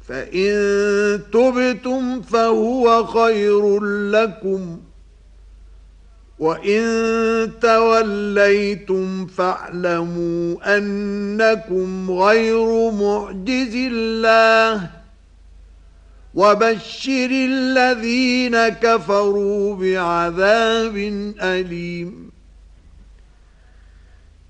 فإن تبتم فهو خير لكم، وإن توليتم فاعلموا أنكم غير معجز الله، وبشر الذين كفروا بعذاب أليم.